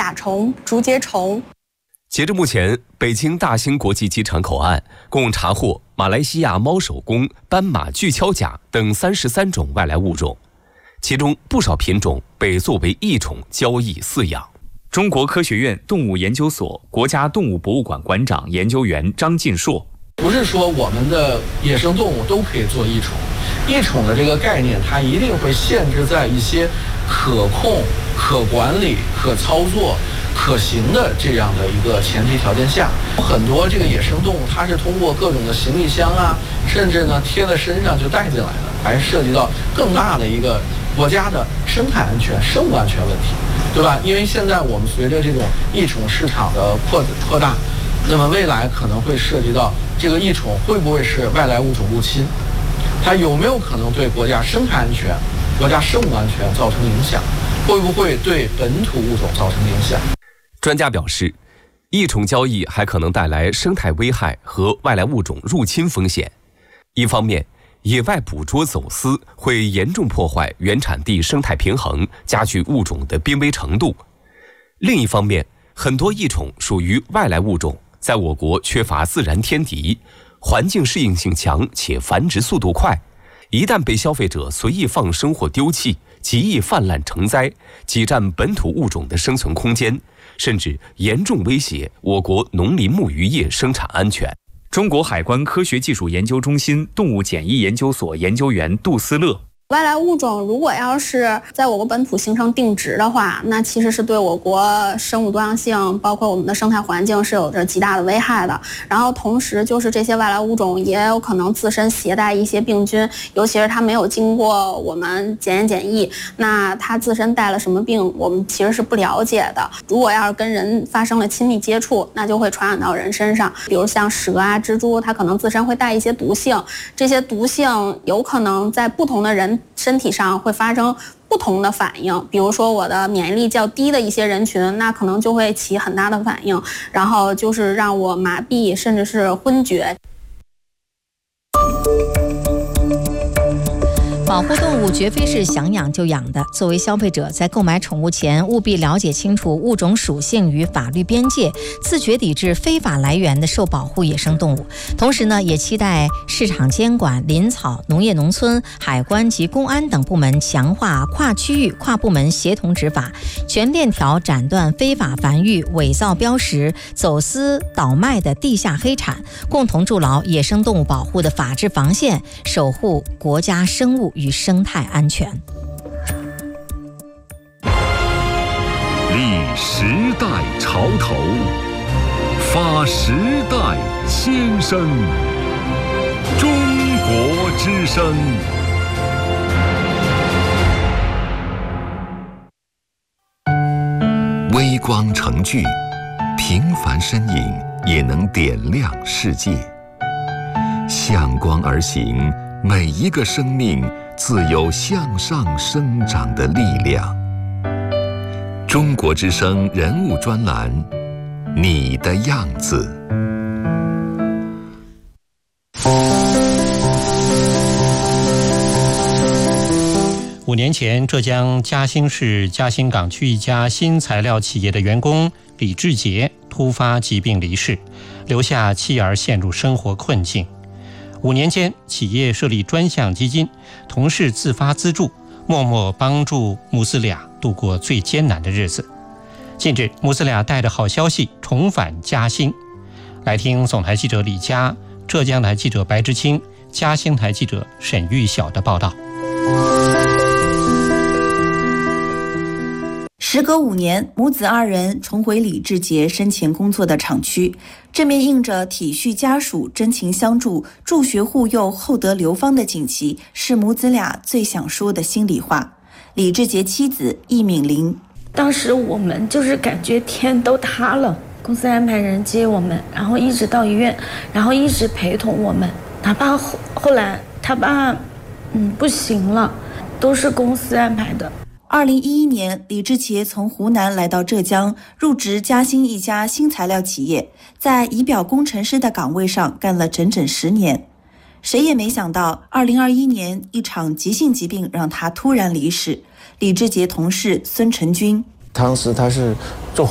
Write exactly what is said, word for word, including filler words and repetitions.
甲虫、竹节虫。 截至目前，北京大兴国际机场口岸共查获马来西亚猫手工斑马巨锹甲等三十三种外来物种，其中不少品种被作为异宠交易饲养。 中国科学院动物研究所国家动物博物馆馆长研究员张进硕： 不是说我们的野生动物都可以做异宠，异宠的这个概念，它一定会限制在一些可控、可管理、可操作、可行的这样的一个前提条件下。很多这个野生动物，它是通过各种的行李箱啊，甚至呢贴在身上就带进来的，还涉及到更大的一个国家的生态安全、生物安全问题，对吧？因为现在我们随着这种异宠市场的扩扩大，那么未来可能会涉及到这个异宠会不会是外来物种入侵，它有没有可能对国家生态安全、国家生物安全造成影响，会不会对本土物种造成影响？ 专家表示，异宠交易还可能带来生态危害和外来物种入侵风险。一方面，野外捕捉走私会严重破坏原产地生态平衡，加剧物种的濒危程度；另一方面，很多异宠属于外来物种，在我国缺乏自然天敌，环境适应性强且繁殖速度快，一旦被消费者随意放生或丢弃，极易泛滥成灾，挤占本土物种的生存空间，甚至严重威胁我国农林牧渔业生产安全。 中国海关科学技术研究中心动物检疫研究所研究员杜思乐： 外来物种如果要是在我国本土形成定植的话，那其实是对我国生物多样性，包括我们的生态环境是有着极大的危害的。然后同时就是这些外来物种也有可能自身携带一些病菌，尤其是它没有经过我们检验检疫，那它自身带了什么病，我们其实是不了解的。如果要是跟人发生了亲密接触，那就会传染到人身上。比如像蛇啊、蜘蛛，它可能自身会带一些毒性，这些毒性有可能在不同的人身体上会发生不同的反应，比如说我的免疫力较低的一些人群，那可能就会起很大的反应，然后就是让我麻痹甚至是昏厥。 保护动物绝非是想养就养的，作为消费者，在购买宠物前务必了解清楚物种属性与法律边界，自觉抵制非法来源的受保护野生动物。同时呢，也期待市场监管、林草、农业农村、海关及公安等部门强化跨区域、跨部门协同执法，全链条斩断非法繁育、伪造标识、走私倒卖的地下黑产，共同筑牢野生动物保护的法治防线，守护国家生物与生态安全。 立时代潮头，发时代先声。中国之声。微光成炬，平凡身影也能点亮世界。向光而行，每一个生命自有向上生长的力量。中国之声人物专栏，你的样子。 五年前，浙江嘉兴市嘉兴港区一家新材料企业的员工李志杰突发疾病离世，留下妻儿陷入生活困境。五年间，企业设立专项基金，同事自发资助，默默帮助母子俩度过最艰难的日子。近日，母子俩带着好消息重返嘉兴。来听总台记者李佳、浙江台记者白之清、嘉兴台记者沈玉晓的报道。 时隔五年，母子二人重回李志杰生前工作的厂区，这面印着体恤家属、真情相助、助学护幼、厚德流芳的锦旗，是母子俩最想说的心里话。李志杰妻子易敏玲： 当时我们就是感觉天都塌了，公司安排人接我们，然后一直到医院，然后一直陪同我们，哪怕后后来他爸嗯不行了，都是公司安排的。 二零一一年，李志杰从湖南来到浙江，入职嘉兴一家新材料企业，在仪表工程师的岗位上干了整整十年。谁也没想到，二零二一年一场急性疾病让他突然离世。李志杰同事孙成军： 当时他是中